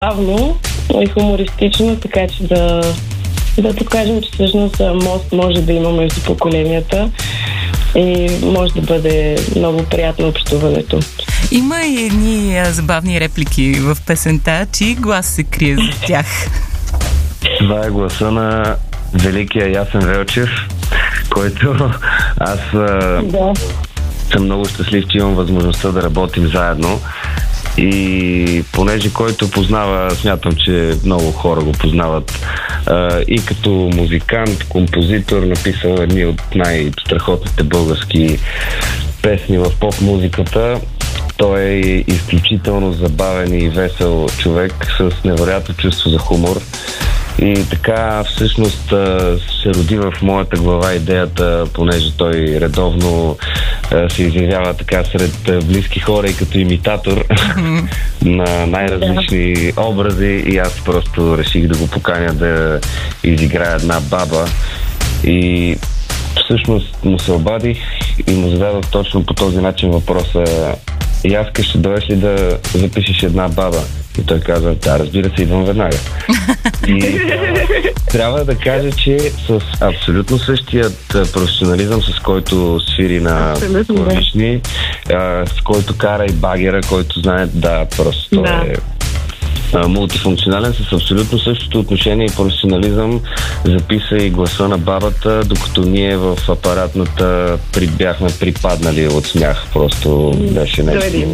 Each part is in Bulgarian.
забавно и хумористично, така че да покажем, че всъщност мост може да има между поколенията и може да бъде много приятно общуването. Има и едни забавни реплики в песента. Чий глас се крие за тях? Това е гласа на великия Ясен Велчев, който аз съм много щастлив, че имам възможността да работим заедно. И понеже който познава, смятам, че много хора го познават и като музикант, композитор, написал едни от най-страхотните български песни в поп-музиката. Той е изключително забавен и весел човек с невероятно чувство за хумор. И така всъщност се роди в моята глава идеята, понеже той редовно се изявява така сред близки хора и като имитатор на най-различни образи, и аз просто реших да го поканя да изиграе една баба. И всъщност му се обадих и му зададох точно по този начин въпроса: Яска, ще дойдеш ли да запишеш една баба? И той каза: да, разбира се, идвам веднага. И трябва да кажа, че с абсолютно същият професионализъм, с който свири на клавишни, с който кара и багера, който знае, просто е мултифункционален, с абсолютно същото отношение и професионализъм записа и гласа на бабата, докато ние в апаратната бяхме припаднали от смях. Просто беше нещо.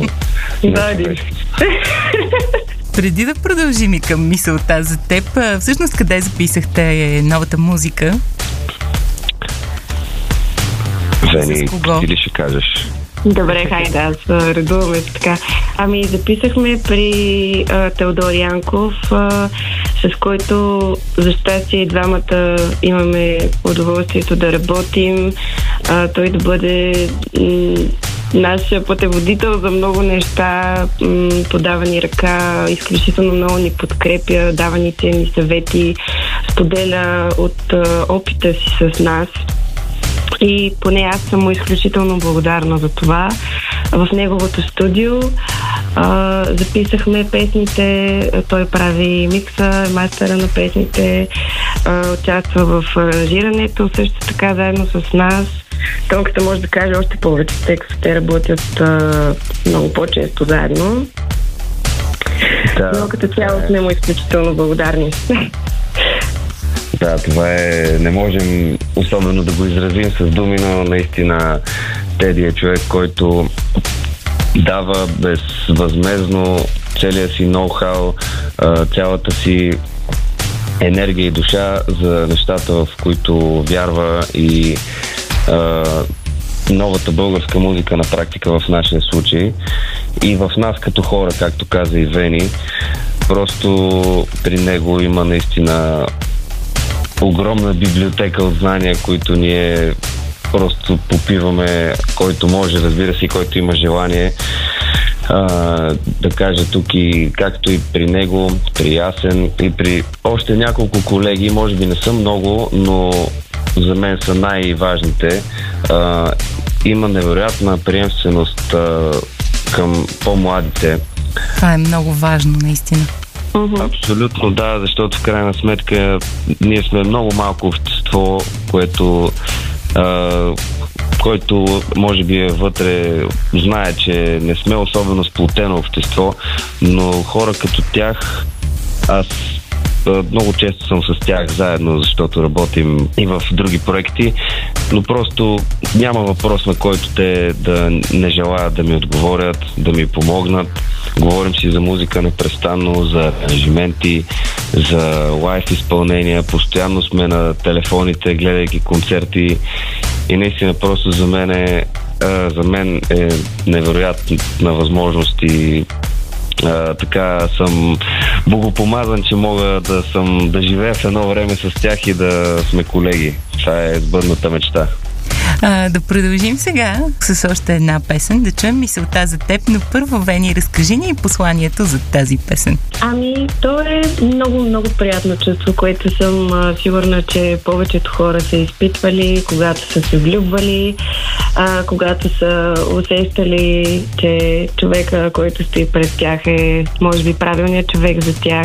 Преди да продължим и към мисълта за теб, всъщност къде записахте новата музика? Вени, ти ли ще кажеш? Добре, хайде, аз редуваме така. Записахме при Теодор Янков, с който за щастие и двамата имаме удоволствието да работим. Той да бъде нашия пътеводител за много неща, подава ни ръка, изключително много ни подкрепя, дава ни ценни съвети, споделя от опита си с нас. И поне аз съм му изключително благодарна за това. В неговото студио записахме песните, той прави микса, мастера на песните, участва в аранжирането, също така заедно с нас. Тонката може да каже още повече, тъй като те работят много по-често заедно. Да, но като цяло сме му изключително благодарни. Да, това е... Не можем особено да го изразим с думи, но наистина Теди е човек, който дава безвъзмездно целия си ноу-хау, цялата си енергия и душа за нещата, в които вярва, и новата българска музика на практика в нашия случай. И в нас като хора, както каза и Вени, просто при него има наистина огромна библиотека от знания, които ние просто попиваме, който може, разбира се, и който има желание. Да кажа тук, и както и при него, при Ясен и при още няколко колеги, може би не са много, но за мен са най-важните. Има невероятна приемственост към по-младите. Това е много важно, наистина. Абсолютно да, защото в крайна сметка ние сме много малко общество, който може би е вътре, знае, че не сме особено сплотено общество, но хора като тях, аз много често съм с тях заедно, защото работим и в други проекти, но просто няма въпрос, на който те да не желаят да ми отговорят, да ми помогнат. Говорим си за музика непрестанно, за аранжименти, за лайф изпълнения. Постоянно сме на телефоните, гледайки концерти, и наистина просто за мен е невероятна възможност, и така съм богопомазан, че мога да живея в едно време с тях и да сме колеги. Това е сбъдната мечта. Да продължим сега с още една песен, да чуем мисълта за теб, но първо, Вени, разкажи ни посланието за тази песен. То е много, много приятно чувство, което съм сигурна, че повечето хора са изпитвали, когато са се влюбвали, когато са усещали, че човека, който стои пред тях, е може би правилният човек за тях.